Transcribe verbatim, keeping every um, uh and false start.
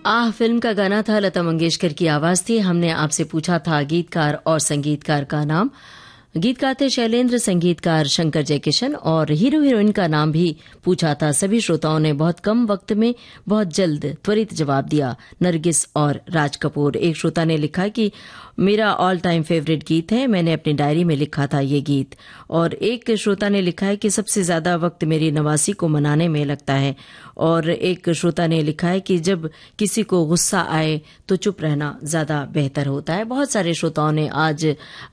आह film का गाना था, लता मंगेशकर की आवाज थी। हमने आपसे पूछा था गीतकार और संगीतकार का नाम। गीतकार थे शैलेंद्र, संगीतकार शंकर जयकिशन, और हीरो हीरोइन का नाम भी पूछा था। सभी श्रोताओं ने बहुत कम वक्त में बहुत जल्द त्वरित जवाब दिया, नरगिस और राज कपूर। एक श्रोता ने लिखा कि मेरा ऑल टाइम फेवरेट गीत है, मैंने अपनी डायरी में लिखा था ये गीत। और एक श्रोता ने लिखा है कि सबसे ज्यादा वक्त मेरी नवासी को मनाने में लगता है। और एक श्रोता ने लिखा है कि जब किसी को गुस्सा आए तो चुप रहना ज्यादा बेहतर होता है। बहुत सारे श्रोताओं ने आज